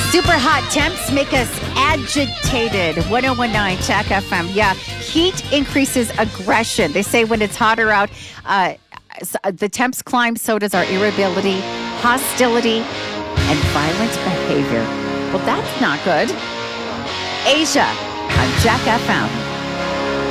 Super hot temps make us agitated. 1019 Jack FM. Yeah, heat increases aggression. They say when it's hotter out, the temps climb, so does our irritability, hostility, and violent behavior. Well, that's not good. Asia on Jack FM.